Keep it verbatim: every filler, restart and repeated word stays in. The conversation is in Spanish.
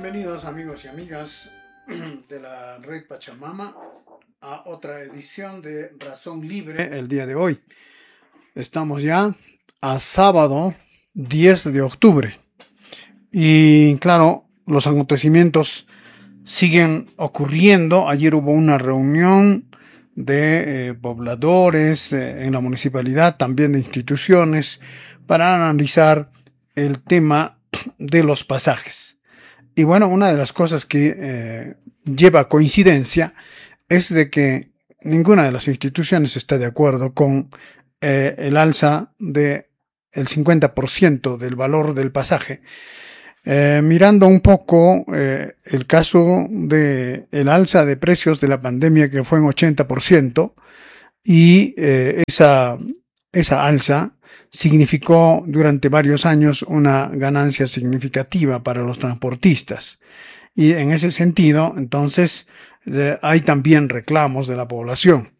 Bienvenidos amigos y amigas de la Red Pachamama a otra edición de Razón Libre el día de hoy. Estamos ya a sábado diez de octubre y claro, los acontecimientos siguen ocurriendo. Ayer hubo una reunión de eh, pobladores eh, en la municipalidad, también de instituciones, para analizar el tema de los pasajes. Y bueno, una de las cosas que eh, lleva a coincidencia es de que ninguna de las instituciones está de acuerdo con eh, el alza del cincuenta por ciento del valor del pasaje. Eh, mirando un poco eh, el caso de el alza de precios de la pandemia, que fue en ochenta por ciento, y eh, esa, esa alza significó durante varios años una ganancia significativa para los transportistas. Y en ese sentido, entonces, eh, hay también reclamos de la población.